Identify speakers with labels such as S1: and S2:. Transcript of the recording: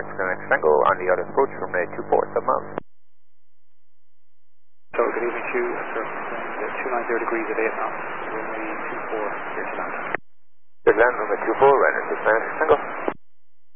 S1: Atlantic Tango on the other approach from 24 miles.
S2: So good evening to you, sir. 290 degrees at 8 knots. Runway 24, here to land.
S1: Good land, runway 24, right into Atlantic Tango.